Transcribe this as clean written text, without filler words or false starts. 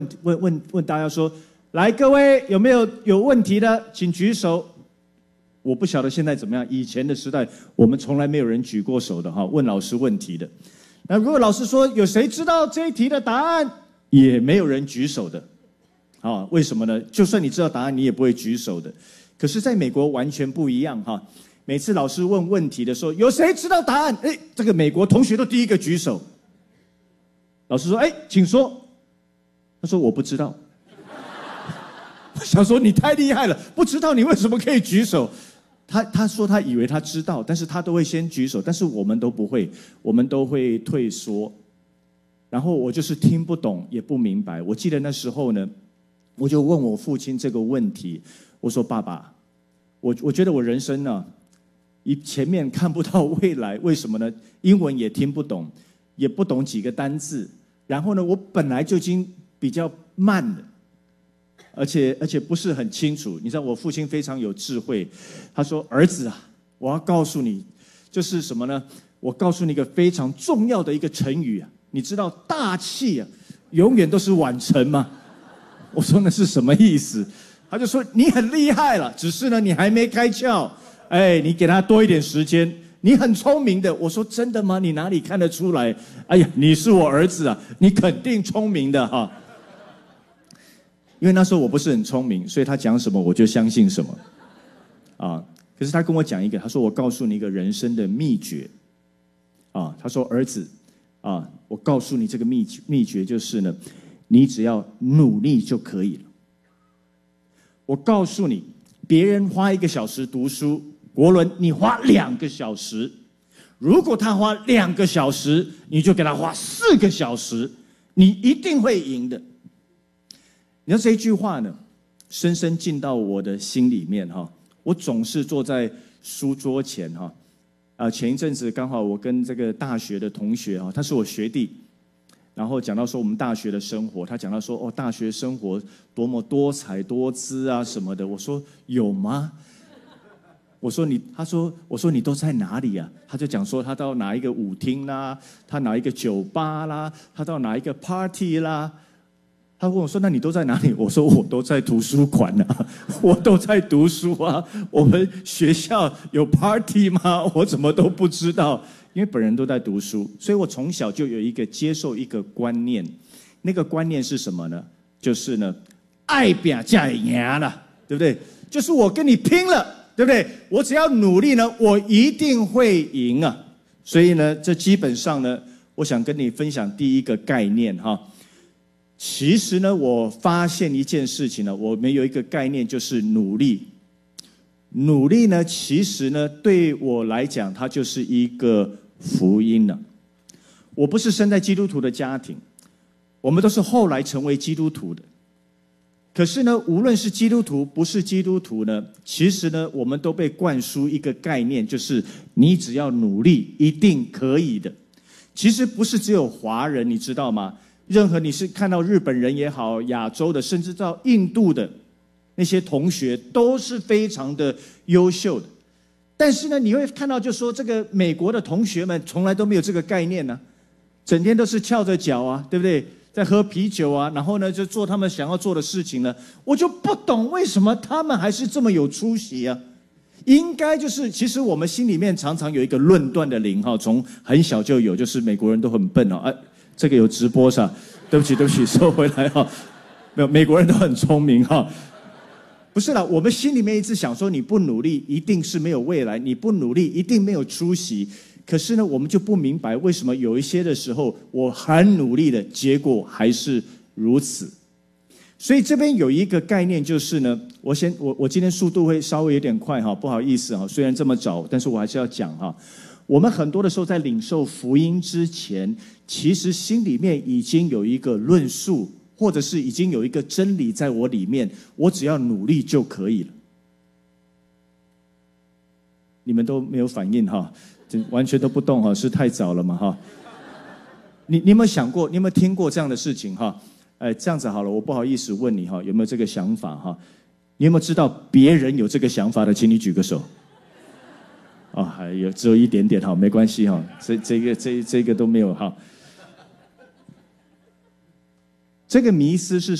问大家说，来，各位有没有问题的，请举手。我不晓得现在怎么样，以前的时代我们从来没有人举过手的哈，问老师问题的。那如果老师说有谁知道这一题的答案，也没有人举手的。啊，为什么呢？就算你知道答案，你也不会举手的。可是在美国完全不一样哈，每次老师问问题的时候，有谁知道答案？哎，这个美国同学都第一个举手。老师说：“哎，请说。”他说：“我不知道。”我想说你太厉害了，不知道你为什么可以举手？他说他以为他知道，但是他都会先举手，但是我们都不会，我们都会退缩。然后我就是听不懂，也不明白。我记得那时候呢，我就问我父亲这个问题，我说：“爸爸，我觉得我人生呢，前面看不到未来，为什么呢？英文也听不懂，也不懂几个单字。然后呢，我本来就已经比较慢了。”而且不是很清楚，你知道我父亲非常有智慧，他说：“儿子啊，我要告诉你，就是什么呢？我告诉你一个非常重要的一个成语啊，你知道大器啊，永远都是晚成吗？”我说那是什么意思？他就说你很厉害了，只是呢你还没开窍，哎，你给他多一点时间，你很聪明的。我说真的吗？你哪里看得出来？哎呀，你是我儿子啊，你肯定聪明的哈。因为那时候我不是很聪明，所以他讲什么我就相信什么，啊！可是他跟我讲一个，他说我告诉你一个人生的秘诀，啊！他说儿子，啊，我告诉你这个秘诀就是呢，你只要努力就可以了。我告诉你，别人花1个小时读书，国伦你花2个小时，如果他花2个小时，你就给他花4个小时，你一定会赢的。你知道这一句话呢，深深进到我的心里面哈。我总是坐在书桌前哈，前一阵子刚好我跟这个大学的同学哈，他是我学弟，然后讲到说我们大学的生活，他讲到说哦，大学生活多么多彩多姿啊什么的。我说有吗？我说你都在哪里啊？他就讲说他到哪一个舞厅啦，他哪一个酒吧啦，他到哪一个 party 啦。他问我说：“那你都在哪里？”我说：“我都在图书馆啊，我都在读书啊。我们学校有 party 吗？我怎么都不知道。因为本人都在读书，所以我从小就有一个接受一个观念。那个观念是什么呢？就是呢，爱拼才会赢了，对不对？就是我跟你拼了，对不对？我只要努力呢，我一定会赢啊。所以呢，这基本上呢，我想跟你分享第一个概念哈。”其实呢，我发现一件事情呢，我们有一个概念就是努力。努力呢，其实呢，对我来讲，它就是一个福音了。我不是生在基督徒的家庭，我们都是后来成为基督徒的。可是呢，无论是基督徒不是基督徒呢，其实呢，我们都被灌输一个概念，就是你只要努力，一定可以的。其实不是只有华人，你知道吗？任何你是看到日本人也好，亚洲的，甚至到印度的那些同学，都是非常的优秀的。但是呢，你会看到，就说这个美国的同学们从来都没有这个概念呢，整天都是翘着脚啊，对不对？在喝啤酒啊，然后呢，就做他们想要做的事情呢。我就不懂为什么他们还是这么有出息啊？应该就是，其实我们心里面常常有一个论断的灵哈，从很小就有，就是美国人都很笨哦，这个有直播是吧？对不起，收回来哈。没有，美国人都很聪明哈。不是啦，我们心里面一直想说，你不努力一定是没有未来，你不努力一定没有出息。可是呢，我们就不明白为什么有一些的时候，我很努力的结果还是如此。所以这边有一个概念，就是呢，我今天速度会稍微有点快哈，不好意思哈，虽然这么早，但是我还是要讲哈。我们很多的时候在领受福音之前，其实心里面已经有一个论述，或者是已经有一个真理在我里面，我只要努力就可以了。你们都没有反应哈，完全都不动哈，是太早了嘛哈？你有没有想过，你有没有听过这样的事情哈？这样子好了，我不好意思问你哈，有没有这个想法哈？你有没有知道别人有这个想法的，请你举个手。还有只有一点点哈，没关系哈，这个都没有哈。 这个迷思是